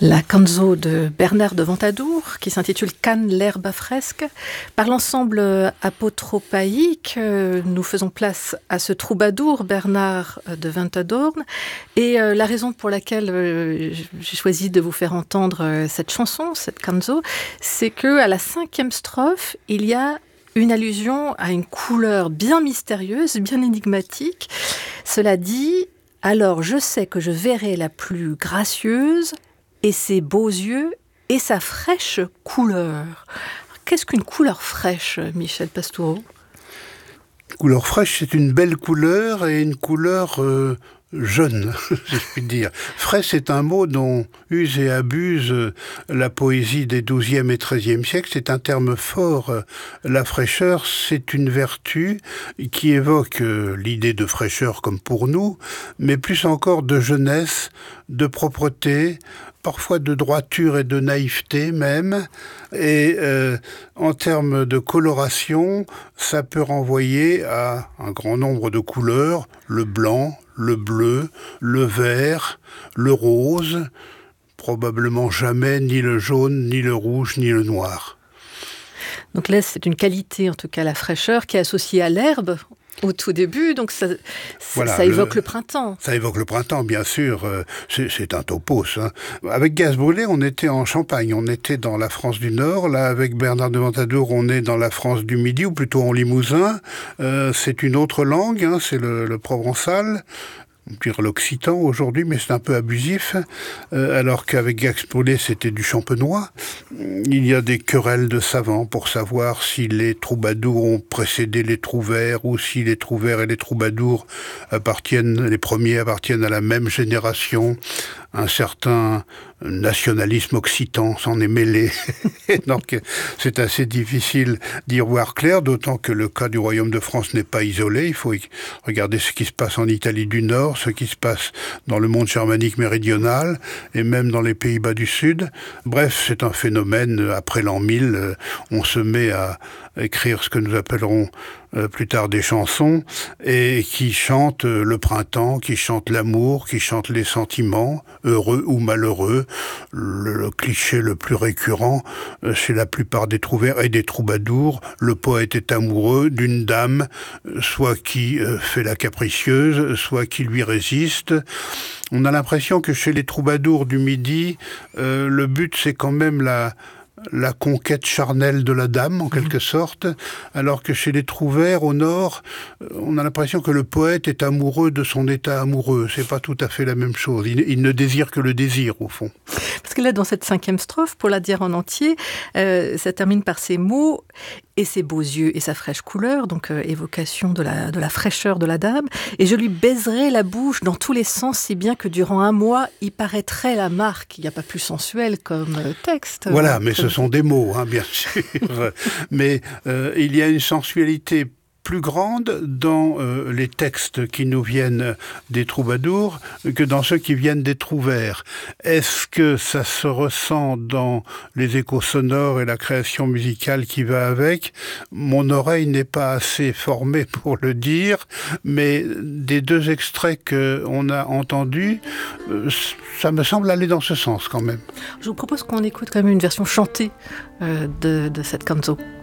La canzo de Bernard de Ventadour, qui s'intitule Cannes l'herbe à fresque. Par l'ensemble apotropaïque, nous faisons place à ce troubadour Bernard de Ventadour. Et la raison pour laquelle j'ai choisi de vous faire entendre cette chanson, cette canzo, c'est que à la 5e strophe, il y a une allusion à une couleur bien mystérieuse, bien énigmatique. Cela dit, alors je sais que je verrai la plus gracieuse et ses beaux yeux et sa fraîche couleur. Qu'est-ce qu'une couleur fraîche, Michel Pastoureau ? Couleur fraîche, c'est une belle couleur et une couleur jeune, si je puis dire. Frais, c'est un mot dont use et abuse la poésie des XIIe et XIIIe siècles. C'est un terme fort. La fraîcheur, c'est une vertu qui évoque l'idée de fraîcheur comme pour nous, mais plus encore de jeunesse, de propreté, parfois de droiture et de naïveté même. Et en termes de coloration, ça peut renvoyer à un grand nombre de couleurs, le blanc, le bleu, le vert, le rose, probablement jamais ni le jaune, ni le rouge, ni le noir. Donc là, c'est une qualité, en tout cas la fraîcheur, qui est associée à l'herbe au tout début, donc ça évoque le printemps. Ça évoque le printemps, bien sûr. C'est un topos. Hein. Avec Gaz Brûlé, on était en Champagne, on était dans la France du Nord. Là, avec Bernard de Ventadour, on est dans la France du Midi, ou plutôt en Limousin. C'est une autre langue, hein, c'est le provençal. On peut dire l'occitan aujourd'hui, mais c'est un peu abusif, alors qu'avec Gaz Brûlé, c'était du champenois. Il y a des querelles de savants pour savoir si les troubadours ont précédé les trouvères ou si les trouvères et les troubadours les premiers appartiennent à la même génération. Un certain nationalisme occitan s'en est mêlé. Donc c'est assez difficile d'y voir clair, d'autant que le cas du Royaume de France n'est pas isolé. Il faut regarder ce qui se passe en Italie du Nord, ce qui se passe dans le monde germanique méridional et même dans les Pays-Bas du Sud. Bref, c'est un phénomène. Après l'an 1000, on se met à écrire ce que nous appellerons plus tard des chansons, et qui chantent le printemps, qui chantent l'amour, qui chantent les sentiments, heureux ou malheureux. Le cliché le plus récurrent chez la plupart des trouvères et des troubadours, le poète est amoureux d'une dame, soit qui fait la capricieuse, soit qui lui résiste. On a l'impression que chez les troubadours du Midi, le but c'est quand même la conquête charnelle de la dame, en quelque sorte, alors que chez les trouvères, au Nord, on a l'impression que le poète est amoureux de son état amoureux. C'est pas tout à fait la même chose. Il ne désire que le désir, au fond. Parce que là, dans cette 5e strophe, pour la dire en entier, ça termine par ces mots « et ses beaux yeux et sa fraîche couleur », donc évocation de la fraîcheur de la dame, « et je lui baiserai la bouche dans tous les sens, si bien que durant un mois, il paraîtrait la marque ». Il n'y a pas plus sensuel comme texte. Voilà, mais ce sont des mots, hein, bien sûr. Mais il y a une sensualité plus grande dans les textes qui nous viennent des troubadours que dans ceux qui viennent des trouvères. Est-ce que ça se ressent dans les échos sonores et la création musicale qui va avec ? Mon oreille n'est pas assez formée pour le dire, mais des deux extraits qu'on a entendus, ça me semble aller dans ce sens quand même. Je vous propose qu'on écoute quand même une version chantée de cette canzo.